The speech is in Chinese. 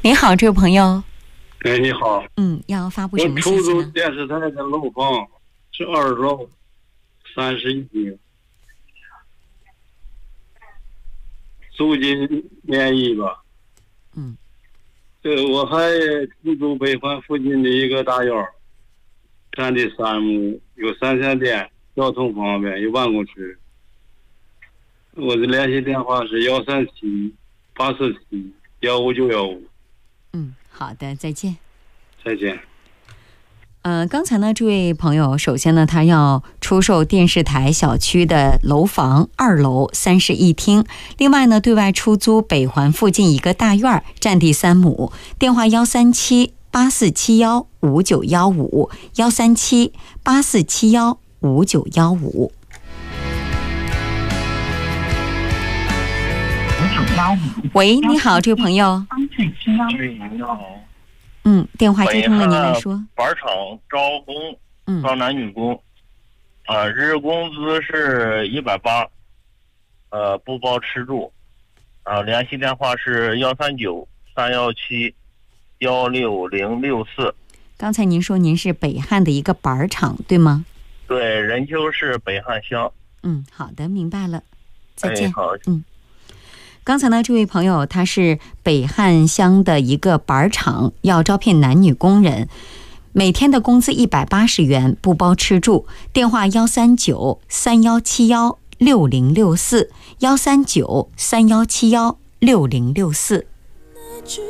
你好，这位朋友。 哎，你好。 要发布什么信息呢？ 我出租电视台的楼房是2楼，31平，租金免疫吧。我还出租北环附近的一个大院，占地3亩，有3线电，交通方便，有办公室。我的联系电话是137-847-15915。 好的，再见。 再见。 刚才呢，这位朋友首先呢，他要出售电视台小区的楼房2楼31厅，另外呢，对外出租北环附近一个大院，占地3亩，电话137-8471-5915，137-8471-5915。喂，你好，这位朋友。 你好。 电话接通了，您来说。 板厂招工，招男女工，日工资是180，不包吃住，联系电话是139-317-16064。 刚才您说您是北汉的一个板厂，对吗？ 对，任丘市北汉乡。 好的，明白了，再见。 好。 刚才呢，这位朋友他是北汉乡的一个板厂，要招聘男女工人，每天的工资180元，不包吃住。电话139-3171-6064，139-3171-6064。